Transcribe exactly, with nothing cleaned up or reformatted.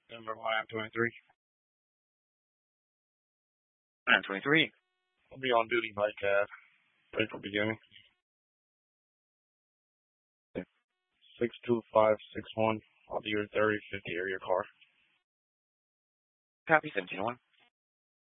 Number one, I'm twenty-three. I'm twenty-three. I'll be on duty by cab. Ready for beginning. six two five six one. I'll be your thirty fifty area car. Copy, seventeen oh one.